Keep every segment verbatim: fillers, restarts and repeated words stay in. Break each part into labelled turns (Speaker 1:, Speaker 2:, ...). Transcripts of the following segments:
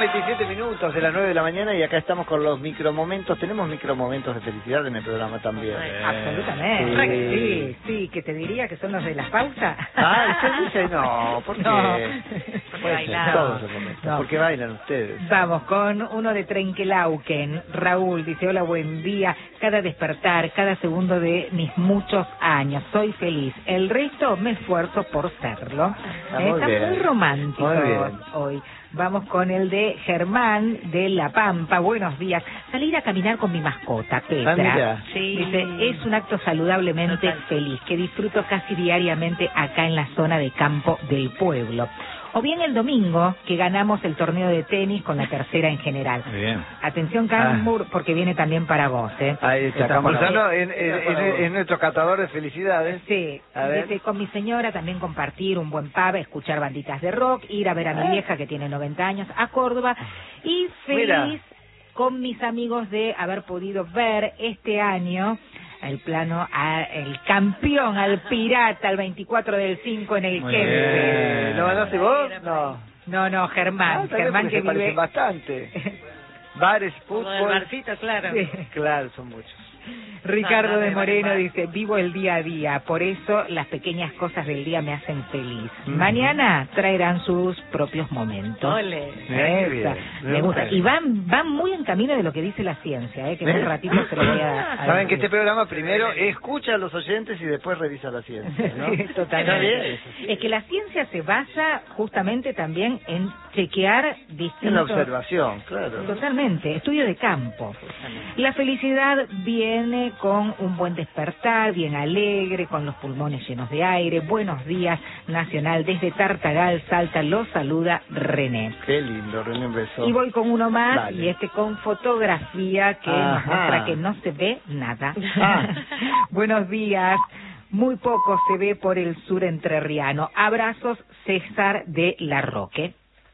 Speaker 1: veintisiete minutos de las nueve de la mañana y acá estamos con los micromomentos. Tenemos micromomentos de felicidad en el programa también.
Speaker 2: Eh, Absolutamente. Sí. sí, sí, que te diría que son los de las pausas.
Speaker 1: Ah, ¿usted dice no? ¿Por qué?
Speaker 2: No.
Speaker 1: Porque bailan. Todos los momentos. No. ¿Por qué bailan ustedes?
Speaker 2: Vamos con uno de Trenquelauquen. Raúl dice, hola, buen día. Cada despertar, cada segundo de mis muchos años. Soy feliz. El resto me esfuerzo por serlo.
Speaker 1: Está muy,
Speaker 2: Está
Speaker 1: bien.
Speaker 2: muy romántico
Speaker 1: muy bien.
Speaker 2: hoy. Vamos con el de Germán de La Pampa. Buenos días. Salir a caminar con mi mascota, Petra.
Speaker 1: Ah, mira.
Speaker 2: Sí. Dice, es un acto saludablemente Total. feliz que disfruto casi diariamente acá en la zona de campo del pueblo. O bien el domingo, que ganamos el torneo de tenis con la tercera en general.
Speaker 1: Bien.
Speaker 2: Atención, Cambur, ah. porque viene también para vos, ¿eh?
Speaker 1: Ahí está, Campuzano es, es nuestro catador de felicidades.
Speaker 2: Sí, a ver. Dice, con mi señora también compartir un buen pub, escuchar banditas de rock, ir a ver a mi ¿Eh? vieja que tiene noventa años a Córdoba y feliz Mira. con mis amigos de haber podido ver este año el plano, a, el campeón, al pirata, al veinticuatro del cinco en el Kempe.
Speaker 1: ¿Lo ganaste vos? No.
Speaker 2: No, no, Germán.
Speaker 1: Ah,
Speaker 2: Germán que
Speaker 1: se vive bastante. Bares, fútbol.
Speaker 2: Barcito, claro. Sí.
Speaker 1: Claro, son muchos.
Speaker 2: Ricardo de Moreno dice, vivo el día a día, por eso las pequeñas cosas del día me hacen feliz. Mm. Mañana traerán sus propios momentos.
Speaker 1: Ole. Bien, bien,
Speaker 2: me gusta. Y van van muy en camino de lo que dice la ciencia, ¿eh? que en un ratito se lo voy a, a
Speaker 1: Saben que este programa primero escucha a los oyentes y después revisa la ciencia, ¿no?
Speaker 2: Sí, totalmente. Es que la ciencia se basa justamente también en chequear distintos...
Speaker 1: En la observación, claro.
Speaker 2: Totalmente, estudio de campo. La felicidad viene Viene con un buen despertar, bien alegre, con los pulmones llenos de aire. Buenos días, Nacional. Desde Tartagal, Salta, los saluda René.
Speaker 1: Qué lindo, René, un beso.
Speaker 2: Y voy con uno más,
Speaker 1: Dale.
Speaker 2: y este con fotografía que Ajá. nos muestra que no se ve nada.
Speaker 1: Ah.
Speaker 2: Buenos días. Muy poco se ve por el sur entrerriano. Abrazos, César de La Roque.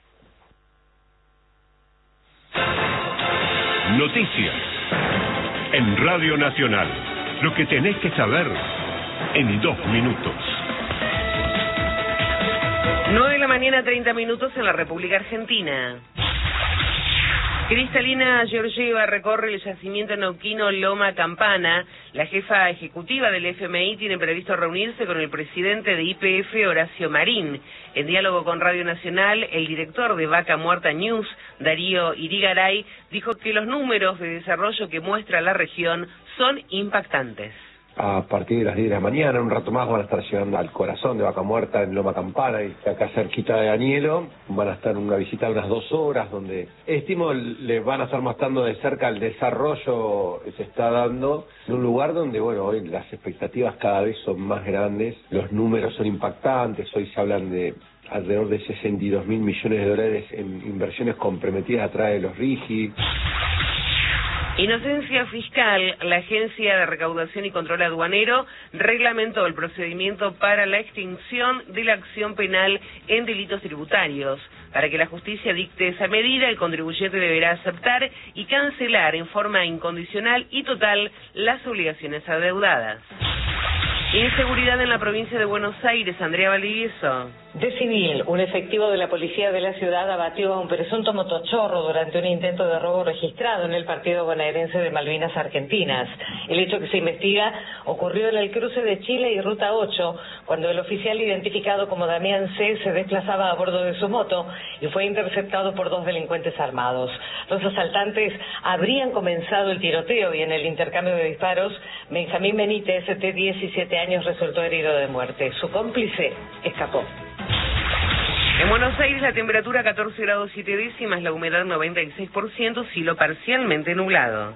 Speaker 3: Noticias. En Radio Nacional, lo que tenés que saber en dos minutos.
Speaker 4: nueve de la mañana, treinta minutos en la República Argentina. Cristalina Georgieva recorre el yacimiento neuquino Loma Campana. La jefa ejecutiva del F M I tiene previsto reunirse con el presidente de Y P F, Horacio Marín. En diálogo con Radio Nacional, el director de Vaca Muerta News, Darío Irigaray, dijo que los números de desarrollo que muestra la región son impactantes.
Speaker 5: A partir de las diez de la mañana, un rato más, van a estar llegando al corazón de Vaca Muerta en Loma Campana, y acá cerquita de Anielo. Van a estar en una visita de unas dos horas, donde estimo les van a estar mostrando de cerca el desarrollo que se está dando en un lugar donde, bueno, hoy las expectativas cada vez son más grandes, los números son impactantes. Hoy se hablan de alrededor de sesenta y dos mil millones de dólares en inversiones comprometidas a través de los RIGI.
Speaker 4: Inocencia Fiscal, la Agencia de Recaudación y Control Aduanero, reglamentó el procedimiento para la extinción de la acción penal en delitos tributarios. Para que la justicia dicte esa medida, el contribuyente deberá aceptar y cancelar en forma incondicional y total las obligaciones adeudadas. Inseguridad en la provincia de Buenos Aires, Andrea Valdivieso.
Speaker 6: De civil, un efectivo de la policía de la ciudad abatió a un presunto motochorro durante un intento de robo registrado en el partido bonaerense de Malvinas Argentinas. El hecho que se investiga ocurrió en el cruce de Chile y Ruta ocho, cuando el oficial identificado como Damián C. se desplazaba a bordo de su moto y fue interceptado por dos delincuentes armados. Los asaltantes habrían comenzado el tiroteo y en el intercambio de disparos, Benjamín Benítez, de diecisiete años, resultó herido de muerte. Su cómplice escapó.
Speaker 4: En Buenos Aires la temperatura catorce grados siete décimas, la humedad noventa y seis por ciento, cielo parcialmente nublado.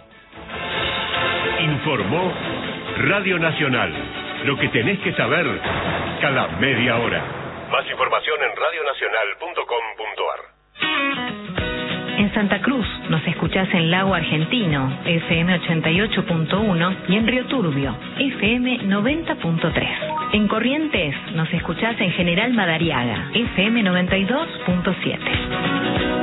Speaker 3: Informó Radio Nacional, lo que tenés que saber cada media hora. Más información en radio nacional punto com punto ar.
Speaker 7: En Santa Cruz nos escuchás en Lago Argentino, F M ochenta y ocho punto uno, y en Río Turbio, F M noventa punto tres. En Corrientes nos escuchás en General Madariaga, F M noventa y dos punto siete.